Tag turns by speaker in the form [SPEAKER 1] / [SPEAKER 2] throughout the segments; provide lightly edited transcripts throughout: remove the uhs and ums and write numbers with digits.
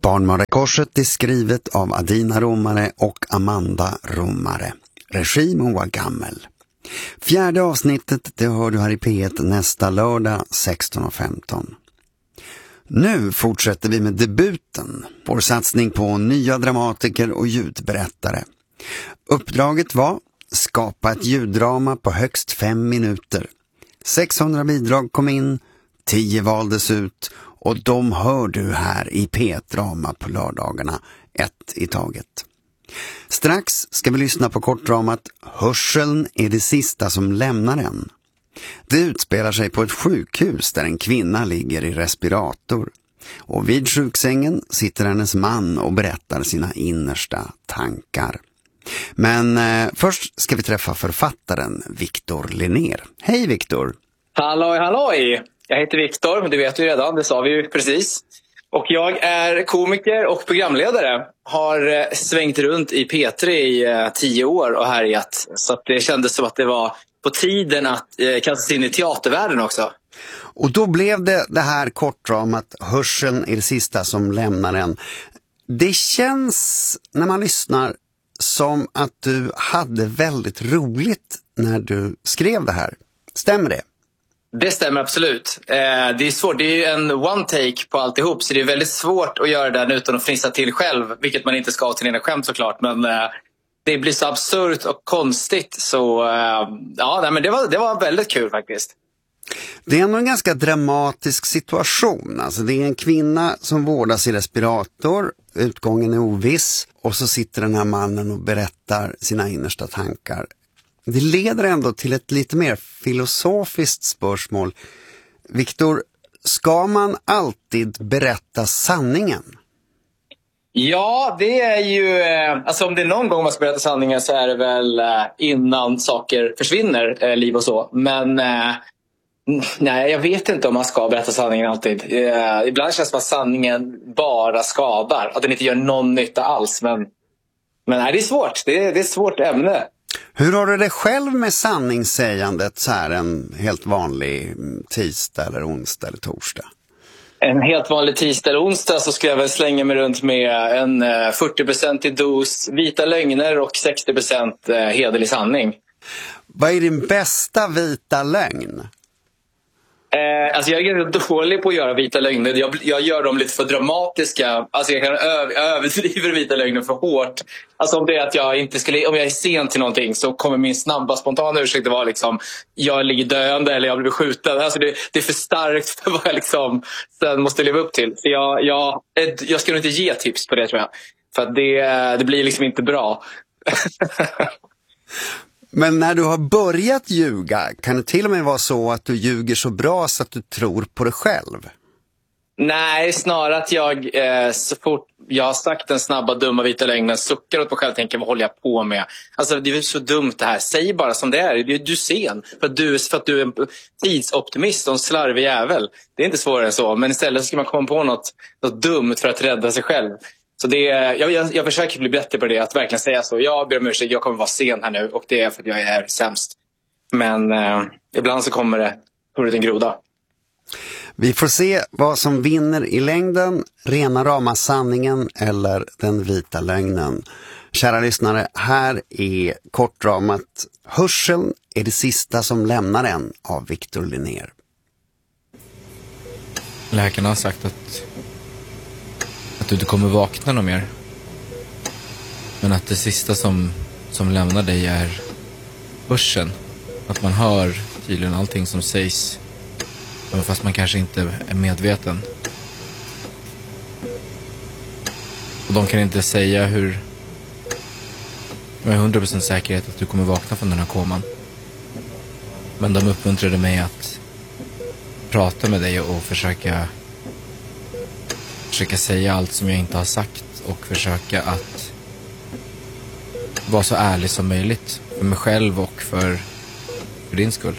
[SPEAKER 1] Barnmördarkorset är skrivet av Adina Romare och Amanda Romare. Regi Moa Gammel. 4:e avsnittet det hör du här i P1 nästa lördag 16:15. Nu fortsätter vi med debuten. Vår satsning på nya dramatiker och ljudberättare. Uppdraget var skapa ett ljuddrama på högst 5 minuter. 600 bidrag kom in, 10 valdes ut och de hör du här i P1-drama på lördagarna, 1 i taget. Strax ska vi lyssna på kortdramat Hörseln är det sista som lämnar en. Det utspelar sig på ett sjukhus där en kvinna ligger i respirator. Och vid sjuksängen sitter hennes man och berättar sina innersta tankar. Men först ska vi träffa författaren Victor Linnér. Hej Victor!
[SPEAKER 2] Halloj, halloj! Jag heter Victor, det vet du redan, det sa vi ju precis. Och jag är komiker och programledare. Har svängt runt i P3 i 10 år och härjat. Så att det kändes som att det var på tiden att kastas in i teatervärlden också.
[SPEAKER 1] Och då blev det här kortdramat Hörseln är det sista som lämnar en. Det känns när man lyssnar som att du hade väldigt roligt när du skrev det här. Stämmer det?
[SPEAKER 2] Det stämmer absolut. Det är svårt. Det är ju en one take på alltihop. Så det är väldigt svårt att göra den utan att fnissa till själv. Vilket man inte ska ha till sina skämt såklart. Men det blir så absurt och konstigt. Så ja, men det var väldigt kul faktiskt.
[SPEAKER 1] Det är ändå en ganska dramatisk situation. Alltså det är en kvinna som vårdas i respirator. Utgången är oviss. Och så sitter den här mannen och berättar sina innersta tankar. Det leder ändå till ett lite mer filosofiskt spörsmål. Victor, ska man alltid berätta sanningen?
[SPEAKER 2] Ja, det är ju... Alltså om det är någon gång man ska berätta sanningen så är det väl innan saker försvinner, liv och så. Men nej, jag vet inte om man ska berätta sanningen alltid. Ibland känns det som att sanningen bara skadar. Att den inte gör någon nytta alls. Men nej, det är svårt. Det är ett svårt ämne.
[SPEAKER 1] Hur har du det själv med sanningssägandet så här en helt vanlig tisdag eller onsdag eller torsdag?
[SPEAKER 2] En helt vanlig tisdag eller onsdag så skulle jag väl slänga mig runt med en 40% dos vita lögner och 60% hederlig sanning.
[SPEAKER 1] Vad är din bästa vita lögn?
[SPEAKER 2] Alltså jag är ganska dålig på att göra vita lögner. Jag gör dem lite för dramatiska. Alltså jag kan överdriva vita lögner för hårt. Alltså om det är att jag inte skulle, om jag är sen till någonting så kommer min snabba spontana ursäkt att vara liksom jag ligger döende eller jag blir skjuten. Alltså det är för starkt för vad jag liksom sen måste leva upp till. Så jag ska nog inte ge tips på det tror jag. För att det blir liksom inte bra.
[SPEAKER 1] Men när du har börjat ljuga, kan det till och med vara så att du ljuger så bra så att du tror på dig själv?
[SPEAKER 2] Nej, snarare att jag så fort jag har sagt den snabba, dumma, vita lögnen suckar åt mig själv och tänker, vad håller jag på med? Alltså det är så dumt det här. Säg bara som det är. Du är sen. För att du är en tidsoptimist och en slarvig jävel. Det är inte svårare än så. Men istället ska man komma på något dumt för att rädda sig själv. Så det jag försöker bli bättre på det. Att verkligen säga så. Jag ber om ursäkt, jag kommer vara sen här nu. Och det är för att jag är sämst. Men ibland så kommer det ut en groda.
[SPEAKER 1] Vi får se vad som vinner i längden. Rena rama sanningen eller den vita lögnen. Kära lyssnare, här är kortdramat Hörseln är det sista som lämnar en av Victor Linnér.
[SPEAKER 3] Läkarna har sagt att du inte kommer vakna någon mer. Men att det sista som lämnar dig är hörseln. Att man hör tydligen allting som sägs. Fast man kanske inte är medveten. Och de kan inte säga hur med 100% säkerhet att du kommer vakna från den här koman. Men de uppmuntrade mig att prata med dig och försöka säga allt som jag inte har sagt. Och försöka att vara så ärlig som möjligt. För mig själv och för din skull.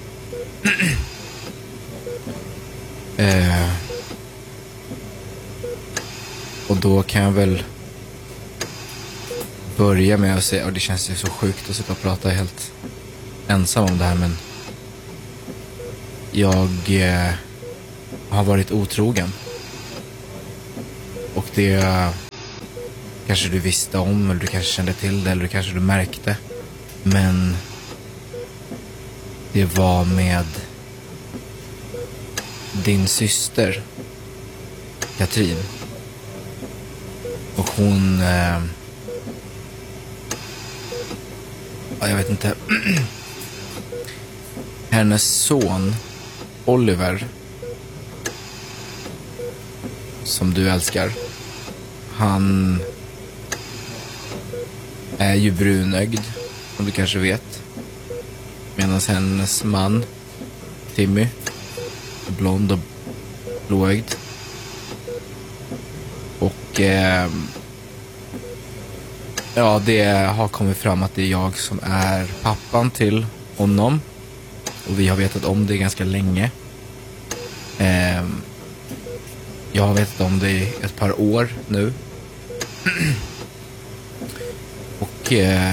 [SPEAKER 3] Och då kan jag väl börja med att säga, och det känns ju så sjukt att sitta och prata helt ensam om det här, men jag har varit otrogen. Och Och det kanske du visste om, eller du kanske kände till det, eller kanske du märkte. Men det var med din syster Katrin. Och hon jag vet inte. Hennes son Oliver, som du älskar, han är ju brunögd, som du kanske vet. Medan hennes man Timmy är blond och blåögd. Och ja, det har kommit fram att det är jag som är pappan till honom. Och vi har vetat om det ganska länge. Jag har vetat om det i ett par år nu. Och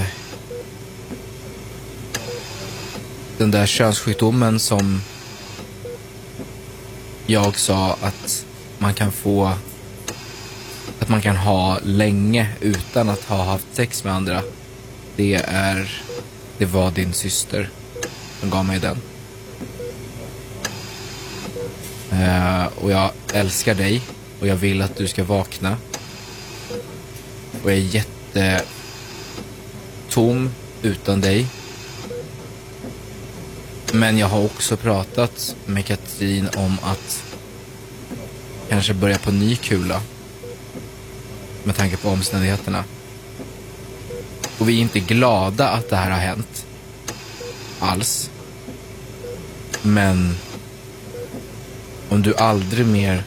[SPEAKER 3] den där könssjukdomen som jag sa att man kan få, att man kan ha länge utan att ha haft sex med andra, det var din syster som gav mig den. Och jag älskar dig och jag vill att du ska vakna. Och jag är jättetom utan dig. Men jag har också pratat med Katrin om att kanske börja på ny kula med tanke på omständigheterna. Och vi är inte glada att det här har hänt alls. Men om du aldrig mer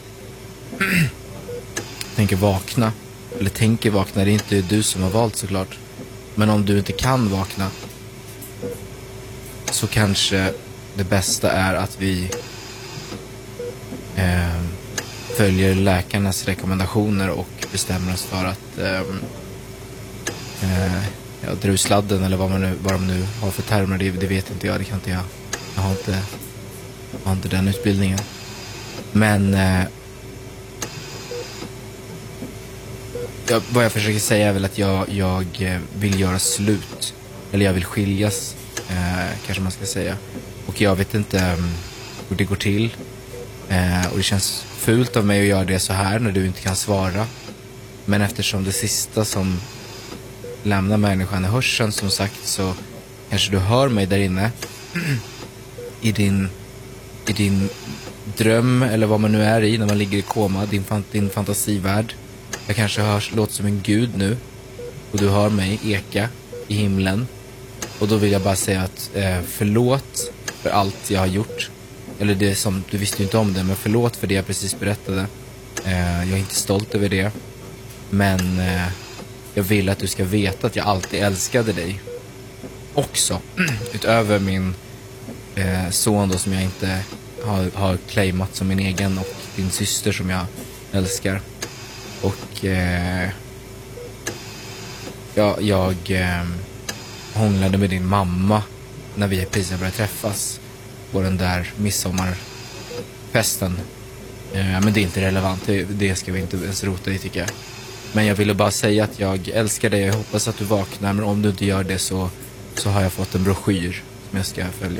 [SPEAKER 3] tänker vakna, eller tänker vakna, det är inte du som har valt såklart. Men om du inte kan vakna, så kanske det bästa är att vi följer läkarnas rekommendationer och bestämmer oss för att dra ur sladden, eller vad de nu har för termer, det vet inte jag, det kan inte jag. Jag har inte den utbildningen. Men vad jag försöker säga är väl att jag vill göra slut. Eller jag vill skiljas, kanske man ska säga. Och jag vet inte hur det går till. Och det känns fult av mig att göra det så här när du inte kan svara. Men eftersom det sista som lämnar människan är hörseln, som sagt, så kanske du hör mig där inne i din dröm, eller vad man nu är i när man ligger i koma, din fantasivärld. Jag kanske låter som en gud nu, och du hör mig eka i himlen. Och då vill jag bara säga att förlåt för allt jag har gjort. Eller det som, du visste ju inte om det, men förlåt för det jag precis berättade. Jag är inte stolt över det. Men jag vill att du ska veta att jag alltid älskade dig. Också, utöver min son då, som jag inte har claimat som min egen, och din syster som jag älskar. Och jag hånglade med din mamma när vi precis började träffas på den där midsommarfesten. Men det är inte relevant, det ska vi inte ens rota i, tycker jag. Men jag ville bara säga att jag älskar dig. Jag hoppas att du vaknar, men om du inte gör det så har jag fått en broschyr som jag ska följa.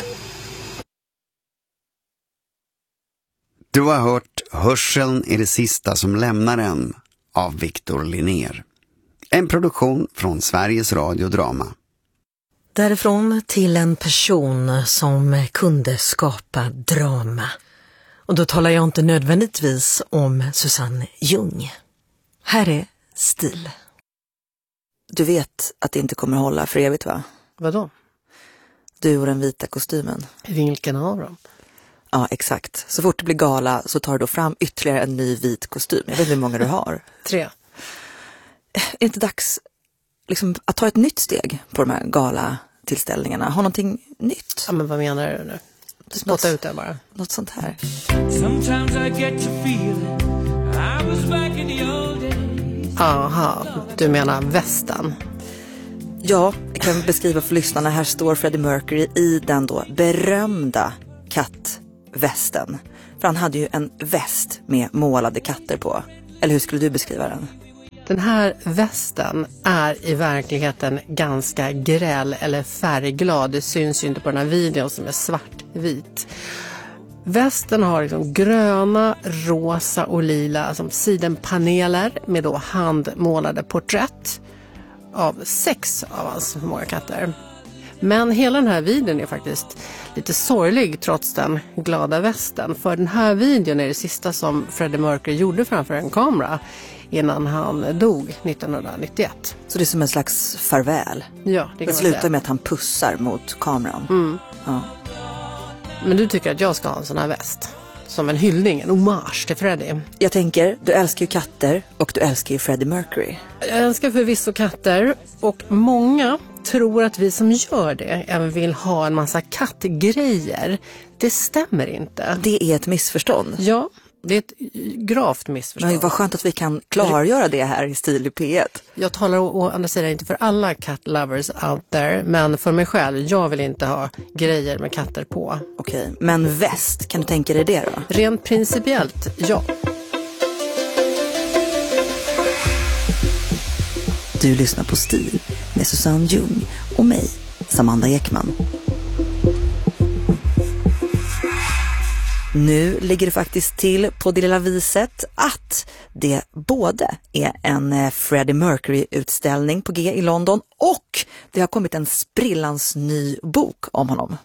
[SPEAKER 1] Du har hört Hörseln är det sista som lämnar en av Victor Linnér. En produktion från Sveriges Radio Drama.
[SPEAKER 4] Därifrån till en person som kunde skapa drama. Och då talar jag inte nödvändigtvis om Susanne Ljung. Här är Stil.
[SPEAKER 5] Du vet att det inte kommer hålla för evigt, va?
[SPEAKER 6] Vadå?
[SPEAKER 5] Du och den vita kostymen.
[SPEAKER 6] Vilken av dem?
[SPEAKER 5] Ja, exakt. Så fort det blir gala så tar du då fram ytterligare en ny vit kostym. Jag vet inte hur många du har.
[SPEAKER 6] 3.
[SPEAKER 5] Är det inte dags liksom att ta ett nytt steg på de här galatillställningarna? Ha någonting nytt?
[SPEAKER 6] Ja, men vad menar du nu? Spotta ut det bara.
[SPEAKER 5] Något sånt här.
[SPEAKER 7] Sometimes I get to feel I was back in the old days.
[SPEAKER 6] Aha, du menar västen?
[SPEAKER 5] Ja, jag kan beskriva för lyssnarna. Här står Freddie Mercury i den då berömda kattvästen. För han hade ju en väst med målade katter på. Eller hur skulle du beskriva den?
[SPEAKER 6] Den här västen är i verkligheten ganska gräll eller färgglad. Det syns ju inte på den här videon som är svartvit. Västen har liksom gröna, rosa och lila som sidenpaneler med då handmålade porträtt av 6 av hans många katter. Men hela den här videon är faktiskt lite sorglig trots den glada västen. För den här videon är det sista som Freddie Mercury gjorde framför en kamera innan han dog 1991.
[SPEAKER 5] Så det är som en slags farväl.
[SPEAKER 6] Ja, det kan
[SPEAKER 5] Det
[SPEAKER 6] man
[SPEAKER 5] slutar
[SPEAKER 6] säga.
[SPEAKER 5] med att han pussar mot kameran. Ja.
[SPEAKER 6] Men du tycker att jag ska ha en sån här väst? Som en hyllning, en hommage till Freddie.
[SPEAKER 5] Jag tänker, du älskar ju katter och du älskar ju Freddie Mercury.
[SPEAKER 6] Jag älskar förvisso katter och många tror att vi som gör det även vill ha en massa kattgrejer. Det stämmer inte.
[SPEAKER 5] Det är ett missförstånd.
[SPEAKER 6] Ja, det är ett gravt missförstånd.
[SPEAKER 5] Men vad skönt att vi kan klargöra det här i Stil i P1.
[SPEAKER 6] Jag talar å andra sidan inte för alla cat lovers out there, men för mig själv, jag vill inte ha grejer med katter på.
[SPEAKER 5] Okej, men väst, kan du tänka dig det då?
[SPEAKER 6] Rent principiellt, ja.
[SPEAKER 5] Du lyssnar på Stil med Susanne Ljung och mig, Samantha Ekman. Nu ligger det faktiskt till på det lilla viset att det både är en Freddie Mercury-utställning på G i London och det har kommit en sprillans ny bok om honom.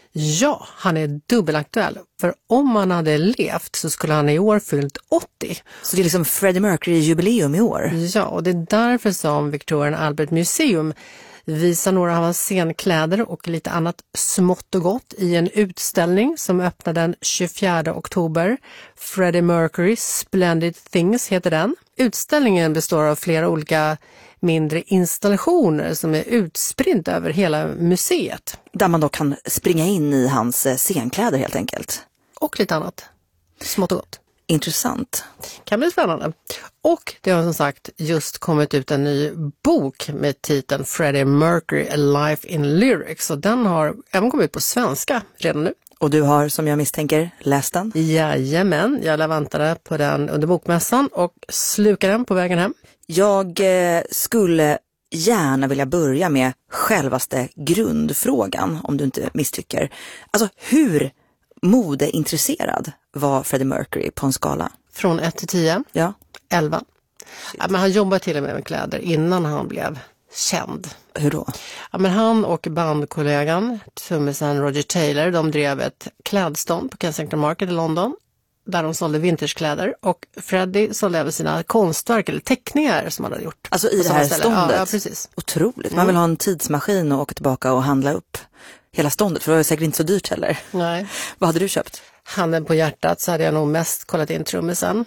[SPEAKER 6] Ja, han är dubbelaktuell. För om han hade levt så skulle han i år fyllt 80.
[SPEAKER 5] Så det är liksom Freddie Mercury-jubileum i år.
[SPEAKER 6] Ja, och det är därför som Victoria and Albert Museum visar några av hans scenkläder och lite annat smått och gott i en utställning som öppnade den 24 oktober. Freddie Mercury Splendid Things heter den. Utställningen består av flera olika mindre installationer som är utspritt över hela museet.
[SPEAKER 5] Där man då kan springa in i hans scenkläder helt enkelt.
[SPEAKER 6] Och lite annat. Smått och gott.
[SPEAKER 5] Intressant.
[SPEAKER 6] Kan bli spännande. Och det har som sagt just kommit ut en ny bok med titeln Freddie Mercury A Life in Lyrics. Och den har även kommit ut på svenska redan nu.
[SPEAKER 5] Och du har, som jag misstänker, läst den?
[SPEAKER 6] Jajamän, jag väntade på den under bokmässan och slukade den på vägen hem.
[SPEAKER 5] Jag skulle gärna vilja börja med självaste grundfrågan, om du inte misstycker. Alltså, hur modeintresserad var Freddie Mercury på en skala?
[SPEAKER 6] Från 1 till 10?
[SPEAKER 5] Ja.
[SPEAKER 6] 11. Ja, men han jobbade till och med kläder innan han blev känd.
[SPEAKER 5] Hur då?
[SPEAKER 6] Ja, men han och bandkollegan, trummisen Roger Taylor, de drev ett klädstånd på Kensington Market i London. Där de sålde vintagekläder och Freddie sålde även sina konstverk eller teckningar som han hade gjort.
[SPEAKER 5] Alltså i det här ståndet?
[SPEAKER 6] Ja, precis.
[SPEAKER 5] Otroligt. Man vill ha en tidsmaskin och åka tillbaka och handla upp hela ståndet. För det var säkert inte så dyrt heller.
[SPEAKER 6] Nej.
[SPEAKER 5] Vad hade du köpt?
[SPEAKER 6] Handen på hjärtat så hade jag nog mest kollat in trummisen.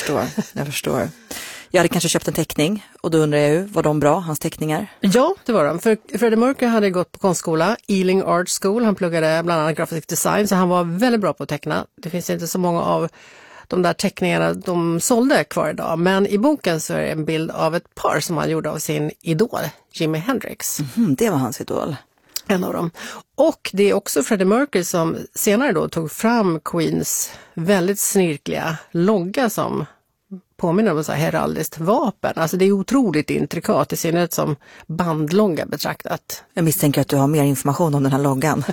[SPEAKER 5] Jag förstår. Jag hade kanske köpt en teckning och då undrar jag ju, var de bra, hans teckningar?
[SPEAKER 6] Ja, det var de. För Freddie Mercury hade gått på konstskola, Ealing Art School. Han pluggade bland annat graphic design så han var väldigt bra på att teckna. Det finns inte så många av de där teckningarna de sålde kvar idag. Men i boken så är det en bild av ett par som han gjorde av sin idol, Jimi Hendrix.
[SPEAKER 5] Det var hans idol.
[SPEAKER 6] En av dem. Och det är också Freddie Mercury som senare då tog fram Queens väldigt snirkliga logga som påminner om ett så här heraldiskt vapen. Alltså det är otroligt intrikat i synnerhet som bandlogga betraktat.
[SPEAKER 5] Jag misstänker att du har mer information om den här loggan.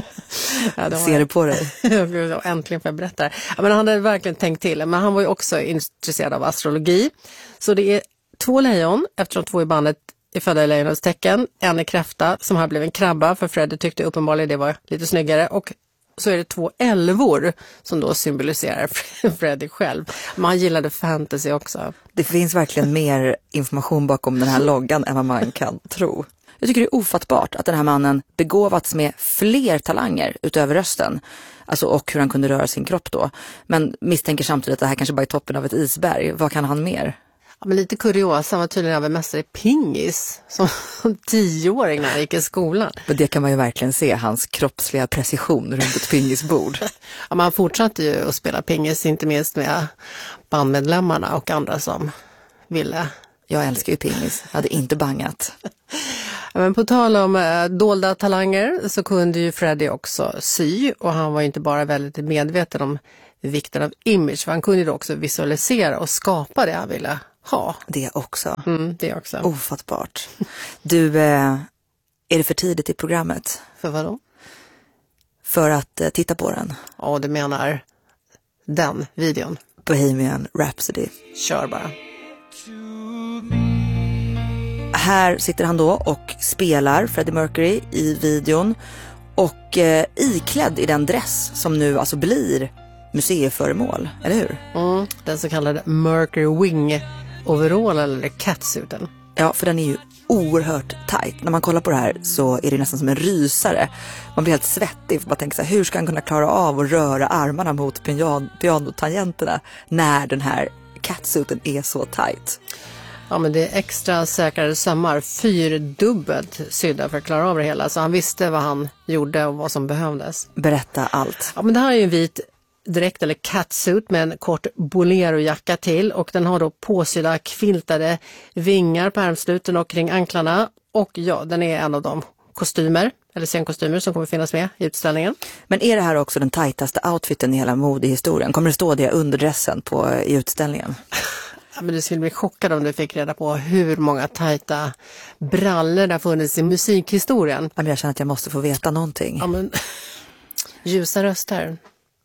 [SPEAKER 6] Ja,
[SPEAKER 5] Ser du på dig?
[SPEAKER 6] Äntligen får jag berätta. Ja, men han hade verkligen tänkt till. Men han var ju också intresserad av astrologi. Så det är 2 lejon, eftersom 2 i bandet är födda i lejonets tecken. En är kräfta som här blev en krabba för Freddie tyckte uppenbarligen det var lite snyggare. Och så är det 2 älvor som då symboliserar Freddie själv. Man gillade fantasy också.
[SPEAKER 5] Det finns verkligen mer information bakom den här loggan än vad man kan tro. Jag tycker det är ofattbart att den här mannen begåvats med fler talanger utöver rösten. Alltså och hur han kunde röra sin kropp då. Men misstänker samtidigt att det här kanske bara är toppen av ett isberg. Vad kan han mer?
[SPEAKER 6] Ja, men lite kuriosa, han var tydligen även mästare i pingis som 10-åring när han gick i skolan.
[SPEAKER 5] Men det kan man ju verkligen se, hans kroppsliga precision runt ett pingisbord.
[SPEAKER 6] Ja, man fortsatte ju att spela pingis, inte minst med bandmedlemmarna och andra som ville.
[SPEAKER 5] Jag älskar ju pingis, jag hade inte bangat.
[SPEAKER 6] Ja, men på tal om dolda talanger så kunde ju Freddie också sy och han var inte bara väldigt medveten om vikten av image. För han kunde ju då också visualisera och skapa det han ville ha.
[SPEAKER 5] Det också.
[SPEAKER 6] Det också.
[SPEAKER 5] Ofattbart. Du, är det för tidigt i programmet?
[SPEAKER 6] För vad då?
[SPEAKER 5] För att titta på den?
[SPEAKER 6] Ja, du menar den videon.
[SPEAKER 5] Bohemian Rhapsody.
[SPEAKER 6] Kör bara.
[SPEAKER 5] Här sitter han då och spelar Freddie Mercury i videon och iklädd i den dress som nu alltså blir museiföremål, eller hur?
[SPEAKER 6] Den så kallade Mercury Wing overall eller catsuiten.
[SPEAKER 5] Ja, för den är ju oerhört tajt. När man kollar på det här så är det nästan som en rysare. Man blir helt svettig för man tänker så här, hur ska han kunna klara av att röra armarna mot pianotangenterna när den här catsuiten är så tajt?
[SPEAKER 6] Ja, men det är extra säkrare sömmar, 4-dubbelt sydda för att klara av det hela. Så han visste vad han gjorde och vad som behövdes.
[SPEAKER 5] Berätta allt.
[SPEAKER 6] Ja, men det här är ju en vit dräkt eller catsuit med en kort bolero-jacka till. Och den har då påsydda kviltade vingar på ärmsluten och kring anklarna. Och ja, den är en av de kostymer eller scenkostymer som kommer finnas med i utställningen. Men
[SPEAKER 5] är det här också den tajtaste outfiten i hela modehistorien? Kommer det stå det under dressen i utställningen?
[SPEAKER 6] Ja, men du skulle bli chockad om du fick reda på hur många tajta brallor det har funnits i musikhistorien.
[SPEAKER 5] Ja, men jag känner att jag måste få veta någonting.
[SPEAKER 6] Ja, men ljusa röster.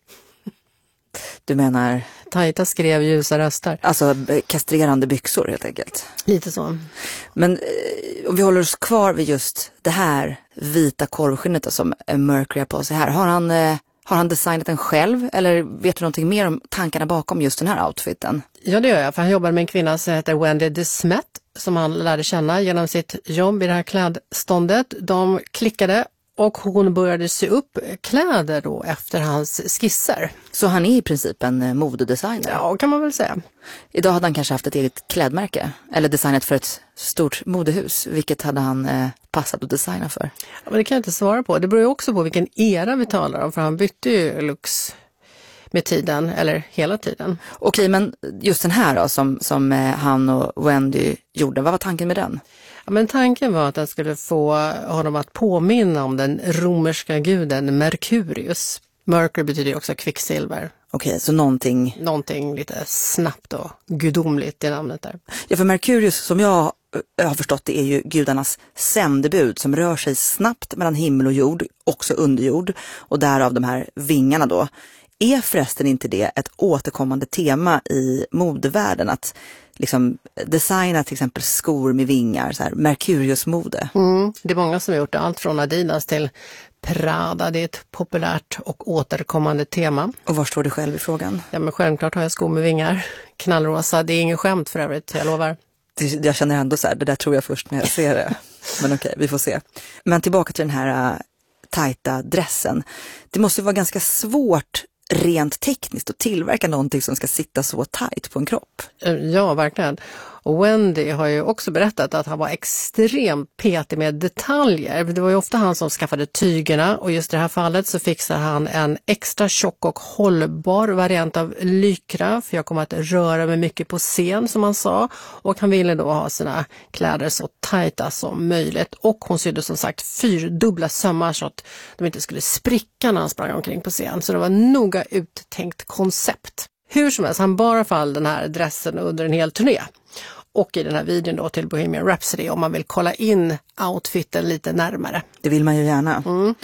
[SPEAKER 5] Du menar?
[SPEAKER 6] Tajta skrev, ljusa röster.
[SPEAKER 5] Alltså kastrerande byxor helt enkelt.
[SPEAKER 6] Lite så.
[SPEAKER 5] Men om vi håller oss kvar vid just det här vita korvskinnet då, som Mercury har på sig här. Har han designat den själv eller vet du någonting mer om tankarna bakom just den här outfiten?
[SPEAKER 6] Ja, det gör jag, för han jobbar med en kvinna som heter Wendy DeSmet som han lärde känna genom sitt jobb i det här klädståndet. De klickade och hon började sy upp kläder då efter hans skisser.
[SPEAKER 5] Så han är i princip en modedesigner?
[SPEAKER 6] Ja, kan man väl säga.
[SPEAKER 5] Idag hade han kanske haft ett eget klädmärke eller designat för ett stort modehus. Vilket hade han passat att designa för?
[SPEAKER 6] Ja, men det kan jag inte svara på. Det beror ju också på vilken era vi talar om, för han bytte ju looks med tiden, eller hela tiden.
[SPEAKER 5] Okej, men just den här då, som han och Wendy gjorde, vad var tanken med den?
[SPEAKER 6] Ja, men tanken var att den skulle få honom att påminna om den romerska guden Merkurius. Mercury betyder också kvicksilver.
[SPEAKER 5] Okej, så någonting
[SPEAKER 6] lite snabbt och gudomligt i namnet där.
[SPEAKER 5] Ja, för Merkurius som jag har förstått det är ju gudarnas sändebud som rör sig snabbt mellan himmel och jord, också underjord, och därav de här vingarna då. Är förresten inte det ett återkommande tema i modevärlden att liksom designa till exempel skor med vingar, så här Merkurius-mode?
[SPEAKER 6] Det är många som har gjort det, allt från Adidas till Prada. Det är ett populärt och återkommande tema.
[SPEAKER 5] Och var står du själv i frågan?
[SPEAKER 6] Ja, men självklart har jag skor med vingar. Knallrosa, det är ingen skämt för övrigt, jag lovar.
[SPEAKER 5] Jag känner ändå så här, det där tror jag först när jag ser det. Men okej, vi får se. Men tillbaka till den här tajta dressen. Det måste vara ganska svårt rent tekniskt att tillverka någonting som ska sitta så tajt på en kropp.
[SPEAKER 6] Ja, verkligen. Och Wendy har ju också berättat att han var extremt petig med detaljer. Det var ju ofta han som skaffade tygerna och just i det här fallet så fixar han en extra tjock och hållbar variant av lykra, för jag kommer att röra mig mycket på scen som han sa, och han ville då ha sina kläder så tajta som möjligt, och hon sydde som sagt 4-dubbla sömmar så att de inte skulle spricka när han sprang omkring på scen, så det var noga uttänkt koncept. Hur som helst, han bar i alla fall den här dressen under en hel turné. Och i den här videon då till Bohemian Rhapsody, om man vill kolla in outfiten lite närmare.
[SPEAKER 5] Det vill man ju gärna.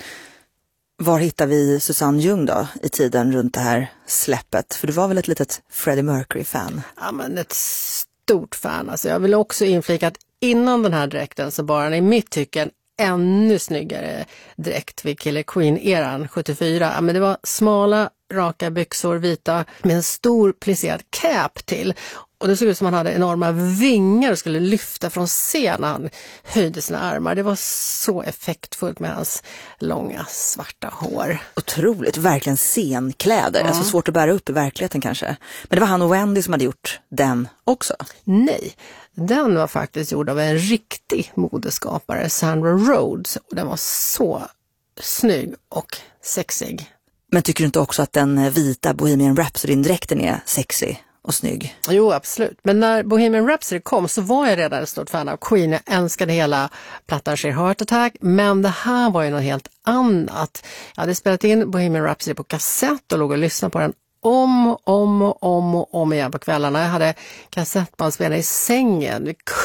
[SPEAKER 5] Var hittar vi Susanne Ljung då i tiden runt det här släppet? För du var väl ett litet Freddie Mercury-fan?
[SPEAKER 6] Ja, men ett stort fan. Alltså, jag vill också inflika att innan den här dräkten så bar han i mitt tycke en ännu snyggare dräkt vid Killer Queen-eran 74. Ja, men det var smala, raka byxor, vita, med en stor plisserad cap till. Och det såg ut som han hade enorma vingar och skulle lyfta från scen när han höjde sina armar. Det var så effektfullt med hans långa svarta hår.
[SPEAKER 5] Otroligt, verkligen scenkläder. Alltså svårt att bära upp i verkligheten kanske. Men det var han och Wendy som hade gjort den också?
[SPEAKER 6] Nej, den var faktiskt gjord av en riktig modeskapare, Sandra Rhodes. Och den var så snygg och sexig.
[SPEAKER 5] Men tycker du inte också att den vita Bohemian Rhapsody-dräkten är sexy och snygg?
[SPEAKER 6] Jo, absolut. Men när Bohemian Rhapsody kom så var jag redan ett stort fan av Queen. Jag älskade hela plattan Sheer Heart Attack, men det här var ju något helt annat. Jag hade spelat in Bohemian Rhapsody på kassett och låg och lyssnade på den om och om igen på kvällarna. Jag hade kassettbandspelare i sängen. Vi